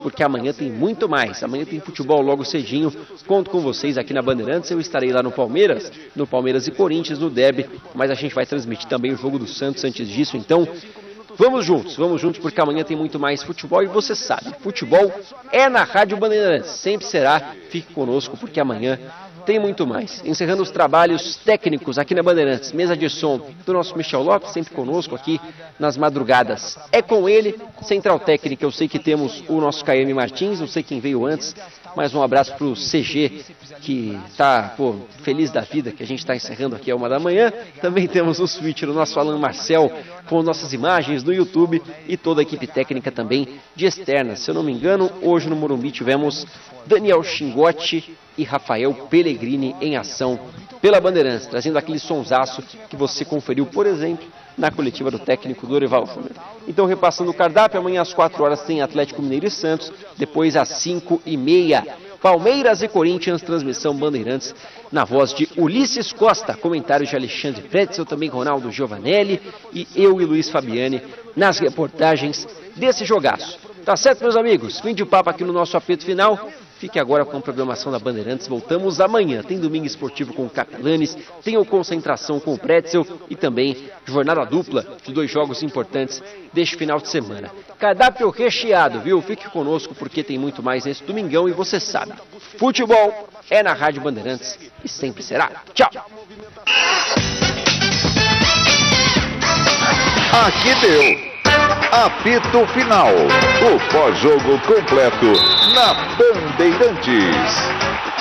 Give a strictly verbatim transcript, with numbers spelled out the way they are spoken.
porque amanhã tem muito mais. Amanhã tem futebol logo cedinho. Conto com vocês aqui na Bandeirantes. Eu estarei lá no Palmeiras, no Palmeiras e Corinthians, no Derby, mas a gente vai transmitir também o jogo do Santos antes disso, então vamos juntos, vamos juntos, porque amanhã tem muito mais futebol e você sabe, futebol é na Rádio Bandeirantes, sempre será. Fique conosco, porque amanhã tem muito mais. Encerrando os trabalhos técnicos aqui na Bandeirantes, mesa de som do nosso Michel Lopes, sempre conosco aqui nas madrugadas. É com ele, Central Técnica, eu sei que temos o nosso K M Martins, não sei quem veio antes, mas um abraço para o C G, que está feliz da vida, que a gente está encerrando aqui a uma da manhã. Também temos o switch do nosso Alan Marcel, com nossas imagens no YouTube, e toda a equipe técnica também de externas. Se eu não me engano, hoje no Morumbi tivemos Daniel Xingotti e Rafael Pellegrini em ação pela Bandeirantes, trazendo aquele sonsaço que você conferiu, por exemplo, na coletiva do técnico Dorival Júnior. Então, repassando o cardápio, amanhã às quatro horas tem Atlético Mineiro e Santos, depois às cinco e meia, Palmeiras e Corinthians, transmissão Bandeirantes, na voz de Ulisses Costa, comentários de Alexandre Pretzel, também Ronaldo Giovanelli e eu e Luiz Fabiani nas reportagens desse jogaço. Tá certo, meus amigos? Fim de papo aqui no nosso apito final. Fique agora com a programação da Bandeirantes. Voltamos amanhã. Tem Domingo Esportivo com o Capelanes, tem o Concentração com o Pretzel e também jornada dupla de dois jogos importantes deste final de semana. Cardápio recheado, viu? Fique conosco porque tem muito mais nesse domingão e você sabe, futebol é na Rádio Bandeirantes e sempre será. Tchau! Aqui deu. Apito Final, o pós-jogo completo na Bandeirantes.